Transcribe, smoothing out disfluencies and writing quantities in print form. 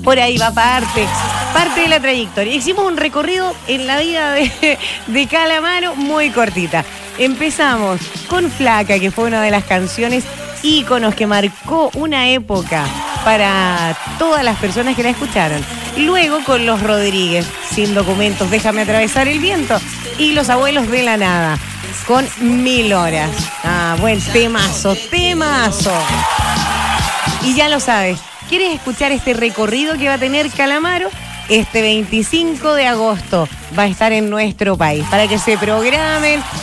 Por ahí va parte de la trayectoria. Hicimos un recorrido en la vida de Calamaro muy cortita. Empezamos con Flaca, que fue una de las canciones íconos que marcó una época para todas las personas que la escucharon. Luego con Los Rodríguez, Sin Documentos, Déjame Atravesar el Viento. Y Los Abuelos de la Nada, con 1000 horas. Buen temazo. Y ya lo sabes, ¿quieres escuchar este recorrido que va a tener Calamaro? Este 25 de agosto va a estar en nuestro país, para que se programen,